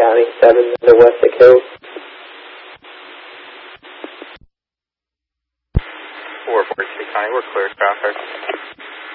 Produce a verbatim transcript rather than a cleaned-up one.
County, seven to Wessex Hills. four Forty County, we're clear traffic.